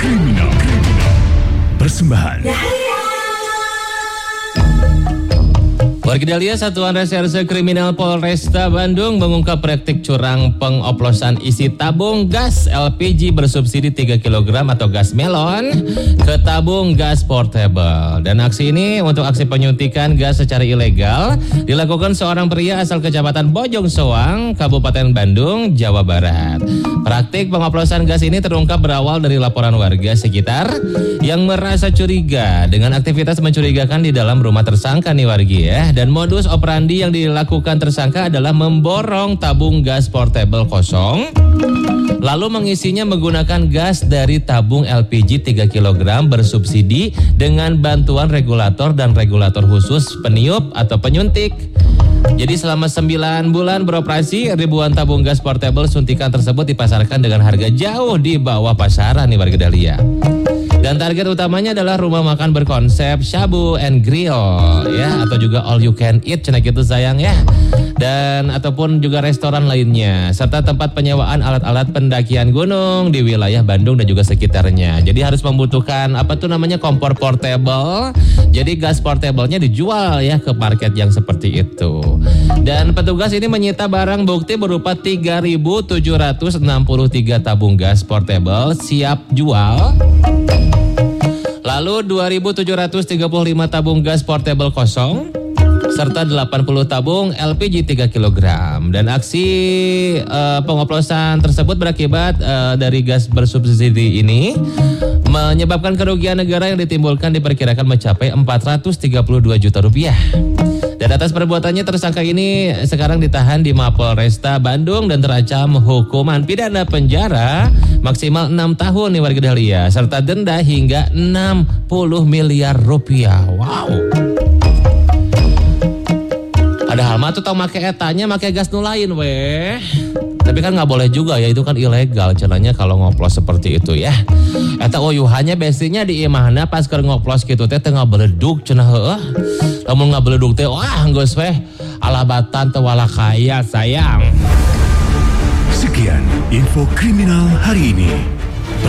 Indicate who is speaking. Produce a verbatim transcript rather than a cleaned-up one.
Speaker 1: Kriminal, Kriminal. Persembahan
Speaker 2: Warga Dahlia Satuan Reserse Kriminal Polresta Bandung mengungkap praktik curang pengoplosan isi tabung gas L P G bersubsidi tiga kilogram atau gas melon ke tabung gas portable. Dan aksi ini untuk aksi penyuntikan gas secara ilegal dilakukan seorang pria asal Kecamatan Bojong Soang, Kabupaten Bandung, Jawa Barat. Praktik pengoplosan gas ini terungkap berawal dari laporan warga sekitar yang merasa curiga dengan aktivitas mencurigakan di dalam rumah tersangka nih warga ya. Dan modus operandi yang dilakukan tersangka adalah memborong tabung gas portable kosong, lalu mengisinya menggunakan gas dari tabung L P G tiga kilogram bersubsidi dengan bantuan regulator dan regulator khusus peniup atau penyuntik. Jadi selama sembilan bulan beroperasi, ribuan tabung gas portable suntikan tersebut dipasarkan dengan harga jauh di bawah pasaran nih warga Dahlia. Dan target utamanya adalah rumah makan berkonsep shabu and grill ya, atau juga all you can eat cenah gitu sayang ya. Dan ataupun juga restoran lainnya serta tempat penyewaan alat-alat pendakian gunung di wilayah Bandung dan juga sekitarnya. Jadi harus membutuhkan apa tuh namanya kompor portable. Jadi gas portable-nya dijual ya ke market yang seperti itu. Dan petugas ini menyita barang bukti berupa tiga ribu tujuh ratus enam puluh tiga tabung gas portable siap jual. Lalu dua ribu tujuh ratus tiga puluh lima tabung gas portable kosong serta delapan puluh tabung L P G tiga kilogram. Dan aksi uh, pengoplosan tersebut berakibat uh, dari gas bersubsidi ini menyebabkan kerugian negara yang ditimbulkan diperkirakan mencapai empat ratus tiga puluh dua juta rupiah. Dan atas perbuatannya tersangka ini sekarang ditahan di Mapolresta Bandung dan terancam hukuman pidana penjara maksimal enam tahun nih warga Dahlia serta denda hingga enam puluh miliar rupiah. Wow. Padahal mah tuh tau make etanya make gas nu lain weh. Tapi kan nggak boleh juga ya, itu kan ilegal cenanya kalau ngoplos seperti itu ya. Eta oyuhannya bestinya di imahna pas keur ngoplos kitu teh teu ngabeledug cenah heueuh. Lamun ngabeledug teh wah geus weh alabatan teu wala kaya sayang.
Speaker 1: Sekian info kriminal hari ini.